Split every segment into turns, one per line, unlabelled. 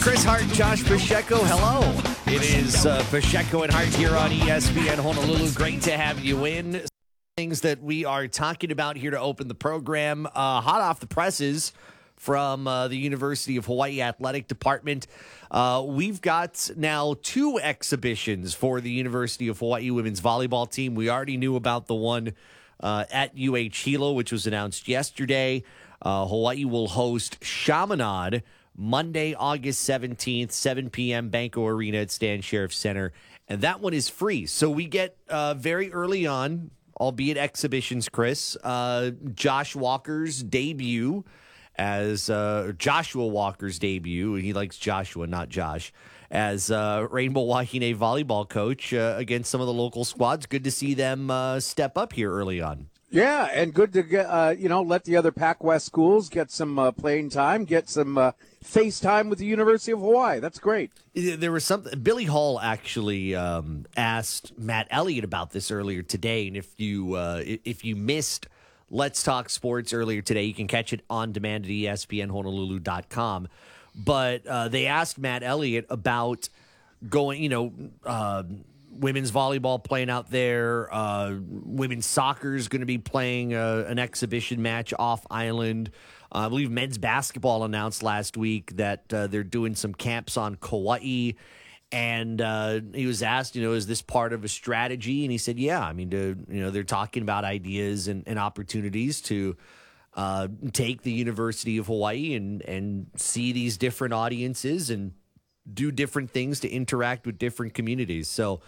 Chris Hart, Josh Pacheco, hello. It is Pacheco and Hart here on ESPN Honolulu. Great to have you in. Things that we are talking about here to open the program. Hot off the presses from the University of Hawaii Athletic Department. We've got now 2 exhibitions for the University of Hawaii women's volleyball team. We already knew about the one at UH Hilo, which was announced yesterday. Hawaii will host Chaminade Monday, August 17th, 7 p.m., Banco Arena at Stan Sheriff Center. And that one is free. So we get very early on, albeit exhibitions, Chris, Josh Walker's debut as Joshua Walker's debut. He likes Joshua, not Josh, as Rainbow Wahine volleyball coach against some of the local squads. Good to see them step up here early on.
Yeah, and good to get, let the other Pac West schools get some playing time, get some face time with the University of Hawaii. That's great.
There was something. Billy Hall actually asked Matt Elliott about this earlier today, and if you missed Let's Talk Sports earlier today, you can catch it on demand at ESPNHonolulu.com. But they asked Matt Elliott about going, women's volleyball playing out there. Women's soccer is going to be playing an exhibition match off island. I believe men's basketball announced last week that they're doing some camps on Kauai. And he was asked, is this part of a strategy? And he said, yeah. I mean, they're talking about ideas and opportunities to take the University of Hawaii and see these different audiences and do different things to interact with different communities. So,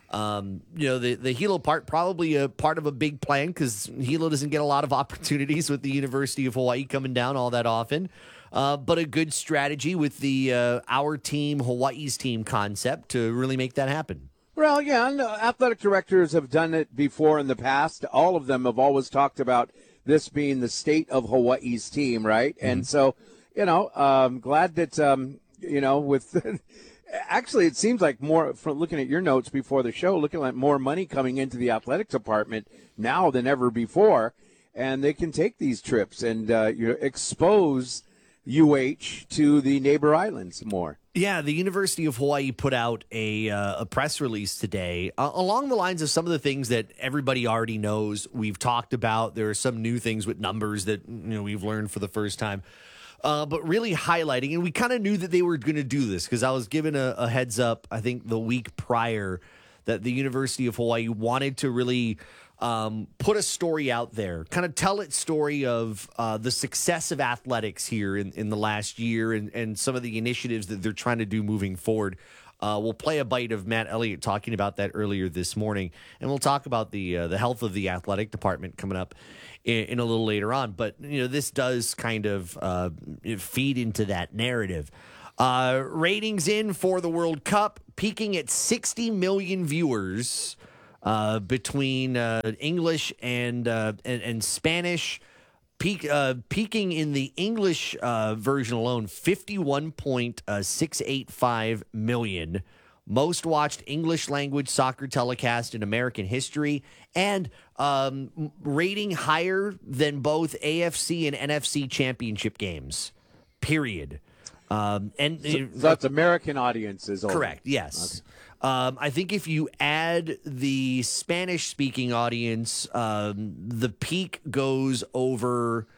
the Hilo part, probably a part of a big plan because Hilo doesn't get a lot of opportunities with the University of Hawaii coming down all that often. But a good strategy with the our team, Hawaii's team concept to really make that happen.
Well, yeah, and athletic directors have done it before in the past. All of them have always talked about this being the state of Hawaii's team, right? Mm-hmm. And so, glad that, with actually, it seems like more, from looking at your notes before the show, looking like more money coming into the athletic department now than ever before. And they can take these trips and expose UH to the neighbor islands more.
Yeah, the University of Hawaii put out a press release today along the lines of some of the things that everybody already knows. We've talked about. There are some new things with numbers that we've learned for the first time. But really highlighting, and we kind of knew that they were going to do this because I was given a heads up, I think the week prior, that the University of Hawaii wanted to really put a story out there, kind of tell its story of the success of athletics here in the last year and some of the initiatives that they're trying to do moving forward. We'll play a bite of Matt Elliott talking about that earlier this morning, and we'll talk about the health of the athletic department coming up in a little later on. But this does kind of feed into that narrative. Ratings in for the World Cup peaking at 60 million viewers between English and Spanish. Peaking in the English version alone, 51.685 million. Most watched English language soccer telecast in American history, and rating higher than both AFC and NFC championship games, period.
So that's American audiences only.
Correct, yes.
Okay.
I think if you add the Spanish-speaking audience, the peak goes over,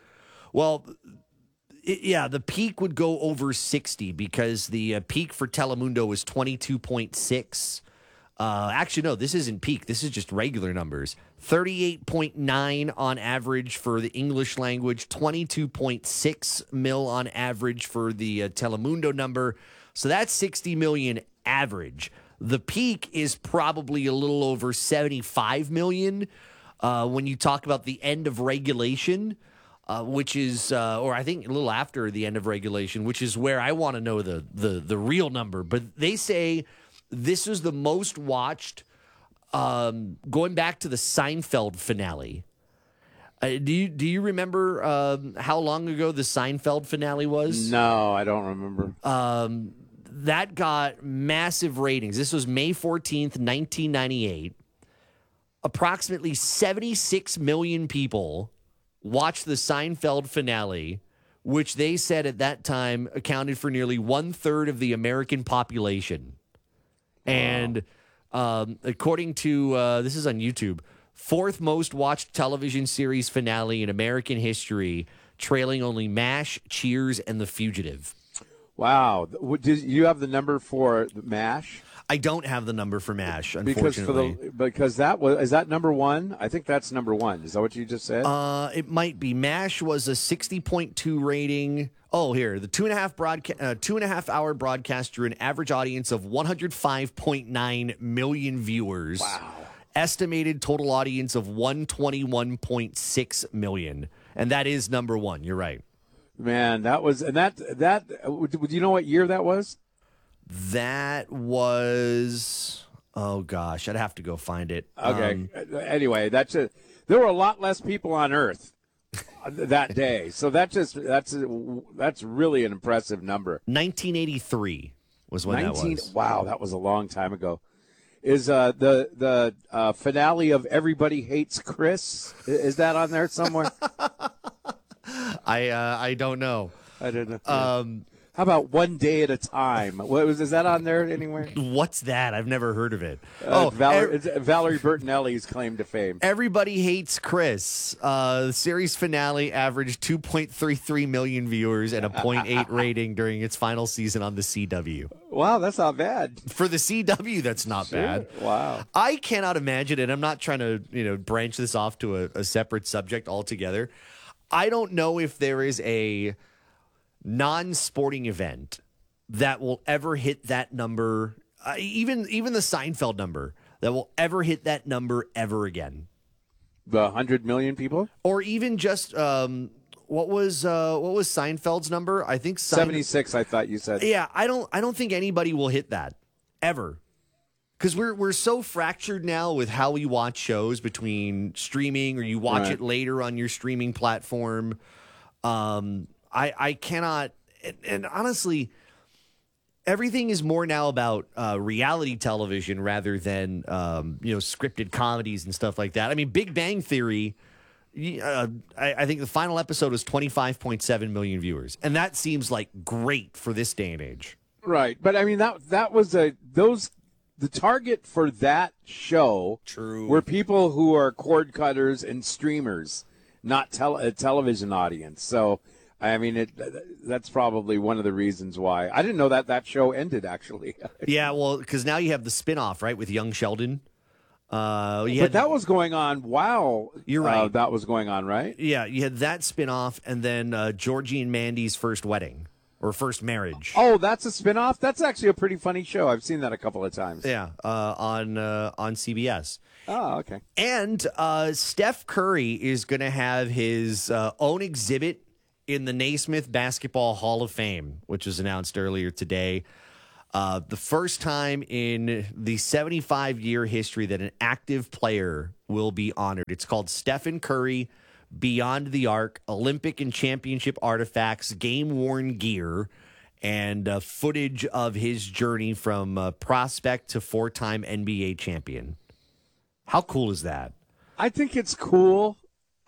the peak would go over 60 because the peak for Telemundo was 22.6. Actually, no, this isn't peak. This is just regular numbers. 38.9 on average for the English language, 22.6 mil on average for the Telemundo number. So that's 60 million average. The peak is probably a little over 75 million when you talk about the end of regulation, which is, or I think a little after the end of regulation, which is where I want to know the real number. But they say this is the most watched going back to the Seinfeld finale. Do you remember how long ago the Seinfeld finale was?
No, I don't remember.
That got massive ratings. This was May 14th, 1998. Approximately 76 million people watched the Seinfeld finale, which they said at that time accounted for nearly 1/3 of the American population. And according to this is on YouTube, fourth most watched television series finale in American history, trailing only MASH, Cheers, and The Fugitive.
Wow. Do you have the number for MASH?
I don't have the number for MASH, unfortunately.
Because is that number one? I think that's number one. Is that what you just said?
It might be. MASH was a 60.2 rating. Oh, here. The 2.5 hour broadcast drew an average audience of 105.9 million viewers.
Wow.
Estimated total audience of 121.6 million. And that is number one. You're right.
Man, that was, and that, do you know what year that was?
That was, oh gosh, I'd have to go find it.
Okay. Anyway, there were a lot less people on Earth that day. So that's really an impressive number.
1983 was when that was.
Wow, that was a long time ago. Is the finale of Everybody Hates Chris? Is that on there somewhere?
I don't know.
I don't know. How about One Day at a Time? Is that on there anywhere?
What's that? I've never heard of it.
Valerie Bertinelli's claim to fame.
Everybody Hates Chris. The series finale averaged 2.33 million viewers and a 0.8 rating during its final season on the CW.
Wow, that's not bad.
For the CW, that's not bad.
Wow.
I cannot imagine, and I'm not trying to branch this off to a separate subject altogether. I don't know if there is a non-sporting event that will ever hit that number, even the Seinfeld number, that will ever hit that number ever again.
The 100 million people?
Or even just what was Seinfeld's number? I think
76, I thought you said.
Yeah, I don't think anybody will hit that ever. Because we're so fractured now with how we watch shows between streaming or you watch it later on your streaming platform. I cannot, and honestly, everything is more now about reality television rather than scripted comedies and stuff like that. I mean, Big Bang Theory. I think the final episode was 25.7 million viewers, and that seems like great for this day and age.
Right, but I mean that was the target for that show.
True.
Were people who are cord cutters and streamers, not a television audience. So. I mean, that's probably one of the reasons why. I didn't know that show ended, actually.
Yeah, well, because now you have the spinoff, right, with Young Sheldon.
But that was going on while
you're right.
That was going on, right?
Yeah, you had that spinoff, and then Georgie and Mandy's first wedding or first marriage.
Oh, that's a spinoff? That's actually a pretty funny show. I've seen that a couple of times.
Yeah, on CBS.
Oh, okay.
And Steph Curry is going to have his own exhibit in the Naismith Basketball Hall of Fame, which was announced earlier today. The first time in the 75-year history that an active player will be honored. It's called Stephen Curry Beyond the Arc, Olympic and Championship Artifacts, Game-Worn Gear, and footage of his journey from prospect to four-time NBA champion. How cool is that?
I think it's cool.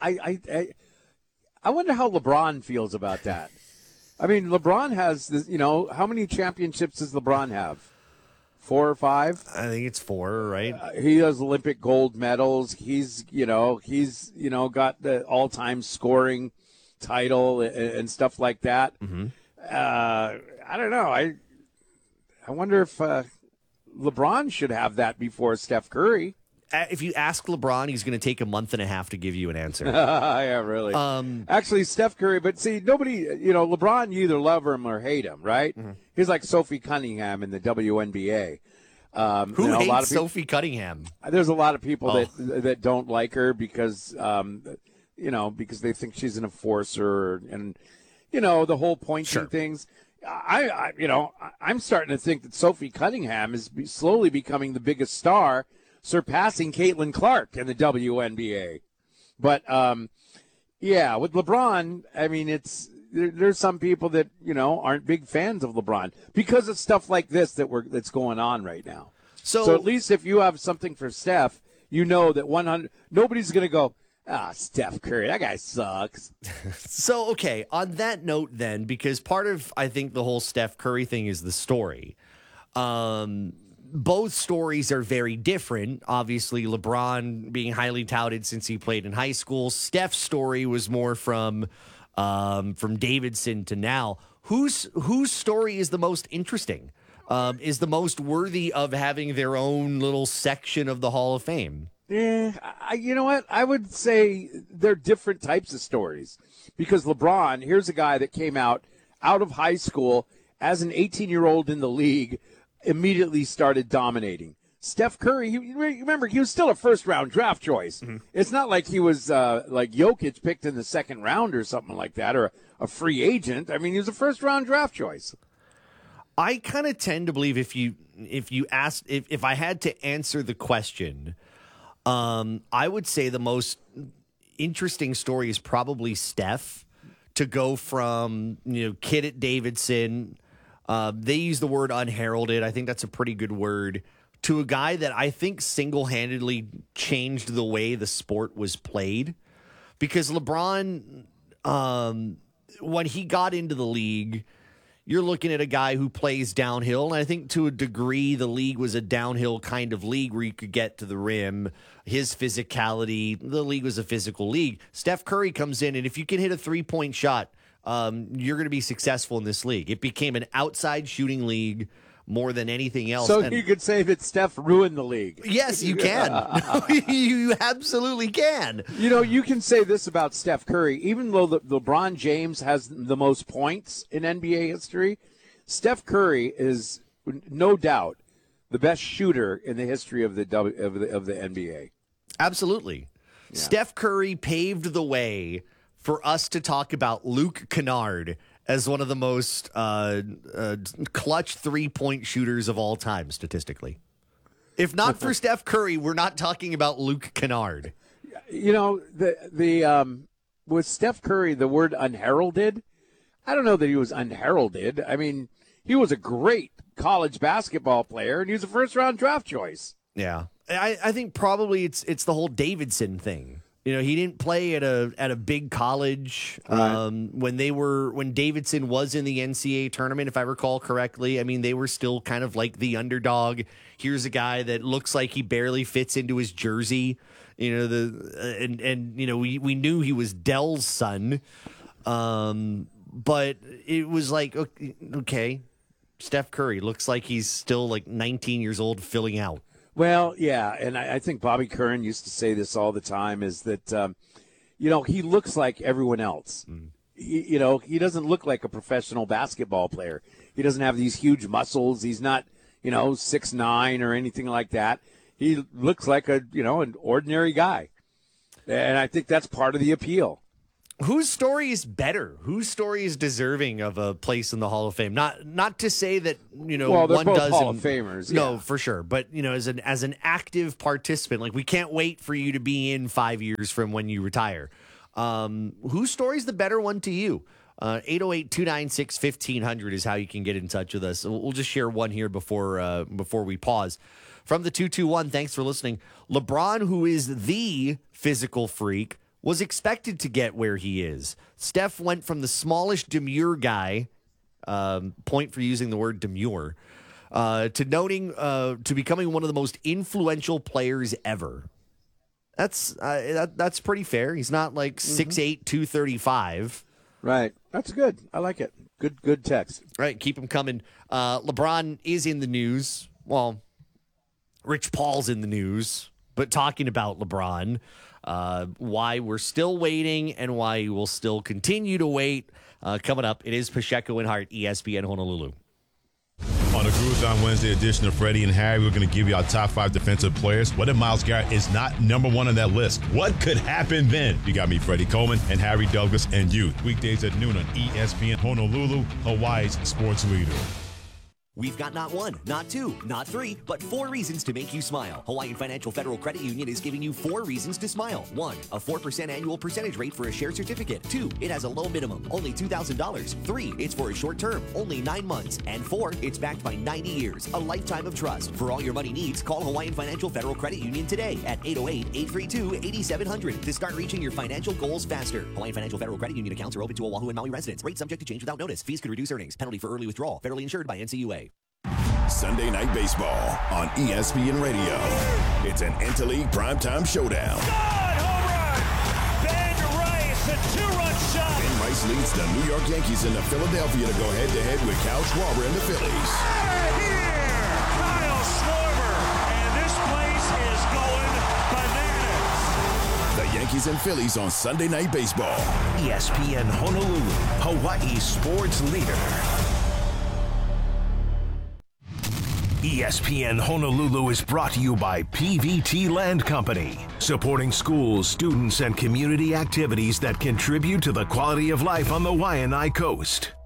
I wonder how LeBron feels about that. I mean, LeBron has this, how many championships does LeBron have? 4 or 5?
I think it's 4, right?
He has Olympic gold medals. He's got the all-time scoring title and stuff like that.
Mm-hmm.
I don't know. I wonder if LeBron should have that before Steph Curry.
If you ask LeBron, he's going to take a month and a half to give you an answer.
Yeah, really. Actually, Steph Curry, but see, nobody, LeBron, you either love him or hate him, right? Mm-hmm. He's like Sophie Cunningham in the WNBA.
Who hates Sophie Cunningham?
There's a lot of people that don't like her because, because they think she's an enforcer and, the whole pointing things. I'm starting to think that Sophie Cunningham is slowly becoming the biggest star, surpassing Caitlin Clark in the WNBA. But, with LeBron, I mean, there's some people that, aren't big fans of LeBron because of stuff like this that's going on right now. So at least if you have something for Steph, that nobody's going to go, Steph Curry, that guy sucks.
So, okay, on that note then, because part of, I think, the whole Steph Curry thing is the story. Both stories are very different. Obviously, LeBron being highly touted since he played in high school. Steph's story was more from Davidson to now. Whose story is the most interesting? Is the most worthy of having their own little section of the Hall of Fame?
Yeah, you know what? I would say they're different types of stories because LeBron, here's a guy that came out of high school as an 18-year-old in the league, immediately started dominating. Steph Curry, remember, he was still a first-round draft choice. Mm-hmm. It's not like he was like Jokic picked in the second round or something like that, or a free agent. I mean, he was a first-round draft choice.
I kind of tend to believe if I had to answer the question, I would say the most interesting story is probably Steph, to go from, kid at Davidson. They use the word unheralded. I think that's a pretty good word, to a guy that I think single-handedly changed the way the sport was played. Because LeBron, when he got into the league, you're looking at a guy who plays downhill, and I think to a degree the league was a downhill kind of league where you could get to the rim. His physicality, the league was a physical league. Steph Curry comes in, and if you can hit a three-point shot, you're going to be successful in this league. It became an outside shooting league more than anything else.
So you could say that Steph ruined the league.
Yes, you can. You absolutely can.
You can say this about Steph Curry. Even though LeBron James has the most points in NBA history, Steph Curry is no doubt the best shooter in the history of the NBA.
Absolutely. Yeah. Steph Curry paved the way for us to talk about Luke Kennard as one of the most clutch three-point shooters of all time, statistically. If not for Steph Curry, we're not talking about Luke Kennard.
With Steph Curry, the word unheralded, I don't know that he was unheralded. I mean, he was a great college basketball player, and he was a first-round draft choice.
Yeah. I think probably it's the whole Davidson thing. He didn't play at a big college when Davidson was in the NCAA tournament, if I recall correctly. I mean, they were still kind of like the underdog. Here's a guy that looks like he barely fits into his jersey. We knew he was Dell's son, but it was like, okay, Steph Curry looks like he's still like 19 years old, filling out.
Well, yeah, and I think Bobby Curran used to say this all the time, is that, he looks like everyone else. Mm. He doesn't look like a professional basketball player. He doesn't have these huge muscles. He's not, 6'9" or anything like that. He looks like an ordinary guy. And I think that's part of the appeal.
Whose story is better? Whose story is deserving of a place in the Hall of Fame? Not to say that
well, they're
one
both
doesn't.
Hall of Famers.
No,
yeah.
for sure. But as an active participant, like, we can't wait for you to be in 5 years from when you retire. Whose story is the better one to you? 808-296-1500 is how you can get in touch with us. We'll just share one here before we pause. From the 221, thanks for listening. LeBron, who is the physical freak, was expected to get where he is. Steph went from the smallish, demure guy, point for using the word demure, to becoming one of the most influential players ever. That's pretty fair. He's not like 6'8", 235.
Right. That's good. I like it. Good text.
Right. Keep him coming. LeBron is in the news. Well, Rich Paul's in the news, but talking about LeBron. Why we're still waiting and why you will still continue to wait. Coming up, it is Pacheco and Hart, ESPN Honolulu.
On the Cruise on Wednesday edition of Freddie and Harry, we're going to give you our top 5 defensive players. What if Myles Garrett is not number 1 on that list? What could happen then? You got me, Freddie Coleman, and Harry Douglas, and you. Weekdays at noon on ESPN Honolulu, Hawaii's sports leader.
We've got not one, not two, not three, but 4 reasons to make you smile. Hawaiian Financial Federal Credit Union is giving you 4 reasons to smile. 1, a 4% annual percentage rate for a share certificate. 2, it has a low minimum, only $2,000. 3, it's for a short term, only 9 months. And 4, it's backed by 90 years, a lifetime of trust. For all your money needs, call Hawaiian Financial Federal Credit Union today at 808-832-8700 to start reaching your financial goals faster. Hawaiian Financial Federal Credit Union accounts are open to Oahu and Maui residents. Rate subject to change without notice. Fees could reduce earnings. Penalty for early withdrawal. Federally insured by NCUA.
Sunday Night Baseball on ESPN Radio. It's an Interleague primetime showdown.
Home run! Ben Rice, a 2-run shot.
Ben Rice leads the New York Yankees into Philadelphia to go head-to-head with Kyle Schwarber and the Phillies.
Here, Kyle Schwarber, and this place is going bananas.
The Yankees and Phillies on Sunday Night Baseball.
ESPN Honolulu, Hawaii sports leader. ESPN Honolulu is brought to you by PVT Land Company, supporting schools, students, and community activities that contribute to the quality of life on the Waianae Coast.